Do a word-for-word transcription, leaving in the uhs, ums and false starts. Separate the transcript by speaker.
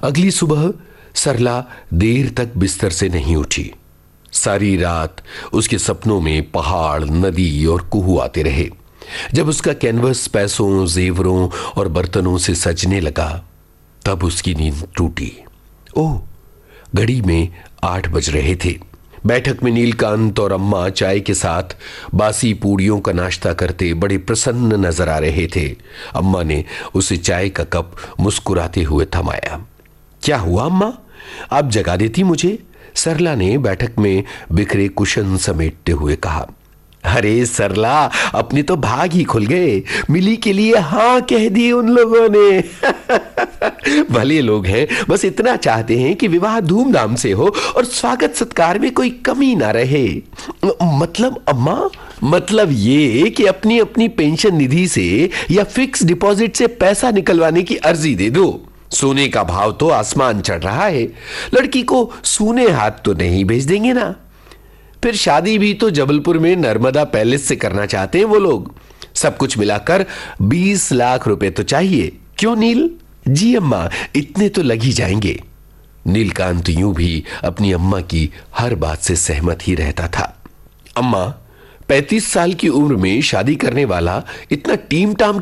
Speaker 1: अगली सुबह सरला देर तक बिस्तर से नहीं उठी। सारी रात उसके सपनों में पहाड़, नदी और कुहू आते रहे। जब उसका कैनवस पैसों, जेवरों और बर्तनों से सजने लगा, तब उसकी नींद टूटी। ओह, घड़ी में आठ बज रहे थे। बैठक में नीलकांत और अम्मा चाय के साथ बासी पूड़ियों का नाश्ता करते बड़े प्रसन्न नजर आ रहे थे। अम्मा ने उसे चाय का कप मुस्कुराते हुए थमाया। क्या हुआ अम्मा, आप जगा देती मुझे? सरला ने बैठक में बिखरे कुशन समेटते हुए कहा। अरे सरला, अपने तो भाग ही खुल गए। मिली के लिए हाँ कह दी उन लोगों ने। भले लोग हैं, बस इतना चाहते हैं कि विवाह धूमधाम से हो और स्वागत सत्कार में कोई कमी ना रहे। मतलब अम्मा? मतलब ये कि अपनी अपनी पेंशन निधि से या फिक्स डिपॉजिट से पैसा निकलवाने की अर्जी दे दो। सोने का भाव तो आसमान चढ़ रहा है, लड़की को सूने हाथ तो नहीं भेज देंगे ना। फिर शादी भी तो जबलपुर में नर्मदा पैलेस से करना चाहते हैं वो लोग। सब कुछ मिलाकर बीस लाख रुपए तो चाहिए। क्यों नील? जी अम्मा, इतने तो लग ही जाएंगे। नीलकांत यूं भी अपनी अम्मा की हर बात से सहमत ही रहता था। अम्मा, पैंतीस साल की उम्र में शादी करने वाला इतना टीम टाम